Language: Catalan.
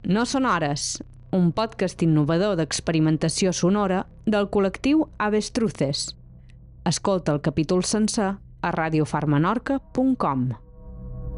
No sonores, un podcast innovador d'experimentació sonora del col·lectiu Avestruces. Escolta el capítol sencer a radiofarmenorca.com.